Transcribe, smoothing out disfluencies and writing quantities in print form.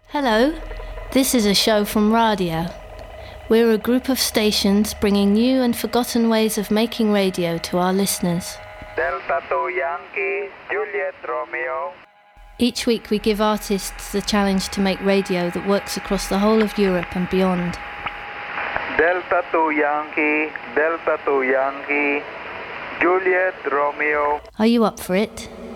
Hello, this is a show from Radio. We're a group of stations bringing new and forgotten ways of making radio to our listeners. Delta 2 Yankee, Juliet Romeo. Each week we give artists the challenge to make radio that works across the whole of Europe and beyond. Delta 2 Yankee, Juliet Romeo. Are you up for it?